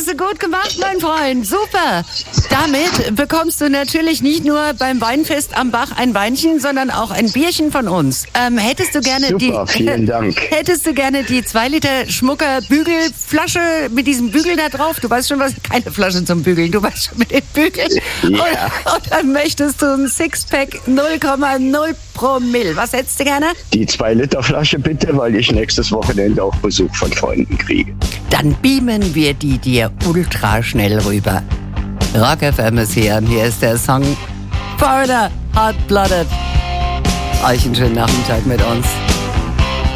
hast du gut gemacht, mein Freund. Super. Damit bekommst du natürlich nicht nur beim Weinfest am Bach ein Weinchen, sondern auch ein Bierchen von uns. Hättest du gerne vielen Dank. Hättest du gerne die 2 Liter Schmucker Bügelflasche mit diesem Bügel da drauf? Du weißt schon was, keine Flasche zum Bügeln, du weißt schon mit den Bügeln. Ja. Und dann möchtest du ein Sixpack 0,0 Promille. Was hättest du gerne? Die 2 Liter Flasche bitte, weil ich nächstes Wochenende auch Besuch von Freunden kriege. Dann beamen wir die dir ultra schnell rüber. Rock FM ist hier und hier ist der Song Foreigner, Hot Blooded. Euch einen schönen Nachmittag mit uns.